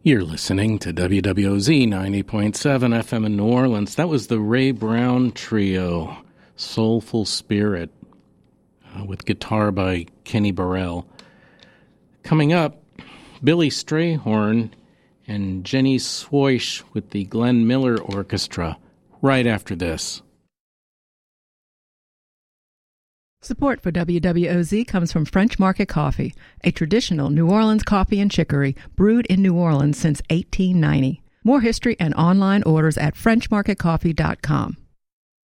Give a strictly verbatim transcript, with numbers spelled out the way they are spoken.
You're listening to W W O Z ninety point seven F M in New Orleans. That was the Ray Brown Trio, Soulful Spirit, uh, with guitar by Kenny Burrell. Coming up, Billy Strayhorn and Jenny Swish with the Glenn Miller Orchestra, right after this. Support for W W O Z comes from French Market Coffee, a traditional New Orleans coffee and chicory brewed in New Orleans since eighteen ninety. More history and online orders at french market coffee dot com.